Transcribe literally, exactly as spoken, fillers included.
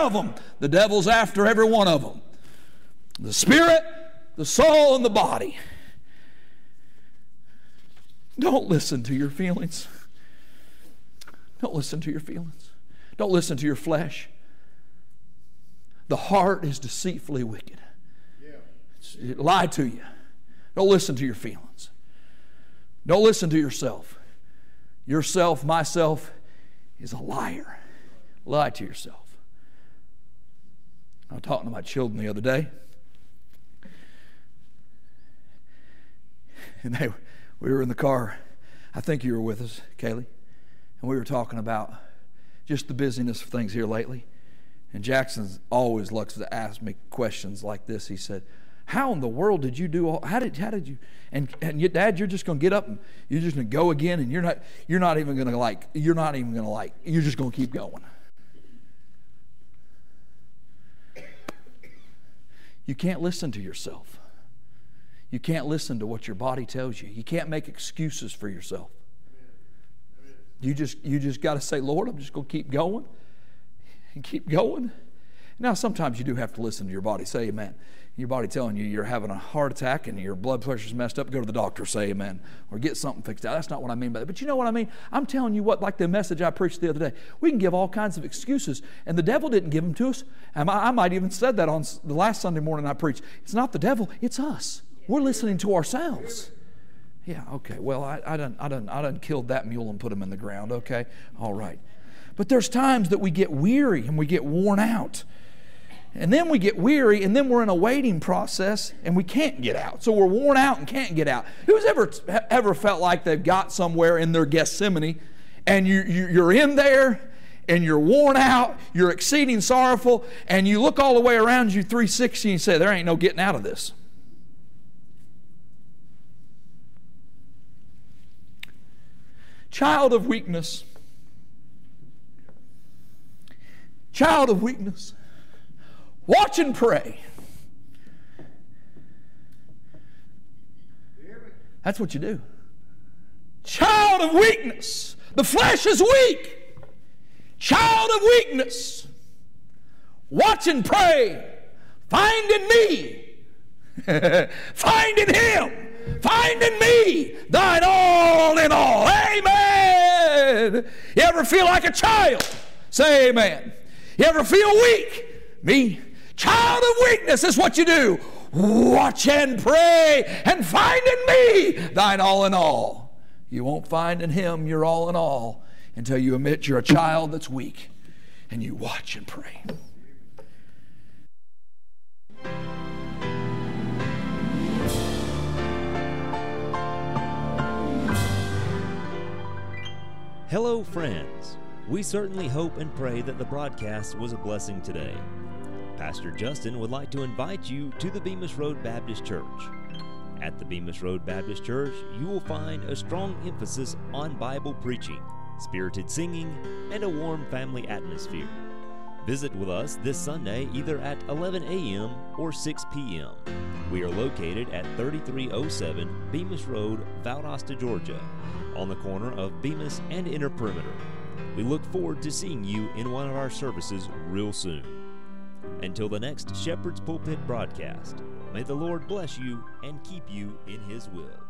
of them. The devil's after every one of them. The spirit, the soul, and the body. Don't listen to your feelings. Don't listen to your feelings. Don't listen to your flesh. The heart is deceitfully wicked. Yeah. It lied to you. Don't listen to your feelings. Don't listen to yourself. Yourself, myself, is a liar. Lie to yourself. I was talking to my children the other day. And they, we were in the car. I think you were with us, Kaylee. And we were talking about just the busyness of things here lately. And Jackson always likes to ask me questions like this. He said, how in the world did you do all, how did, how did you, and, and your dad, you're just going to get up and you're just going to go again and you're not, you're not even going to like, you're not even going to like, you're just going to keep going. You can't listen to yourself. You can't listen to what your body tells you. You can't make excuses for yourself. You just, you just got to say, Lord, I'm just going to keep going and keep going. Now, sometimes you do have to listen to your body. Say amen. Your body telling you you're having a heart attack and your blood pressure's messed up, go to the doctor, say amen. Or get something fixed out. That's not what I mean by that. But you know what I mean? I'm telling you what, like the message I preached the other day, we can give all kinds of excuses, and the devil didn't give them to us. And I, I might even said that on the last Sunday morning I preached. It's not the devil, it's us. We're listening to ourselves. Yeah, okay. Well, I, I done, I done, I done killed that mule and put him in the ground. Okay, all right. But there's times that we get weary and we get worn out. And then we get weary, and then we're in a waiting process, and we can't get out. So we're worn out and can't get out. Who's ever ever felt like they've got somewhere in their Gethsemane, and you, you, you're in there, and you're worn out, you're exceeding sorrowful, and you look all the way around you three sixty and you say, there ain't no getting out of this. Child of weakness. Child of weakness. Watch and pray. That's what you do. Child of weakness. The flesh is weak. Child of weakness. Watch and pray. Find in me. Find in Him. Find in me thine all in all. Amen. You ever feel like a child? Say amen. You ever feel weak? Me. Child of weakness is what you do. Watch and pray and find in me thine all in all. You won't find in Him your all in all until you admit you're a child that's weak and you watch and pray. Hello, friends. We certainly hope and pray that the broadcast was a blessing today. Pastor Justin would like to invite you to the Bemis Road Baptist Church. At the Bemis Road Baptist Church, you will find a strong emphasis on Bible preaching, spirited singing, and a warm family atmosphere. Visit with us this Sunday either at eleven a.m. or six p.m. We are located at thirty-three oh seven Bemis Road, Valdosta, Georgia, on the corner of Bemis and Inner Perimeter. We look forward to seeing you in one of our services real soon. Until the next Shepherd's Pulpit broadcast, may the Lord bless you and keep you in His will.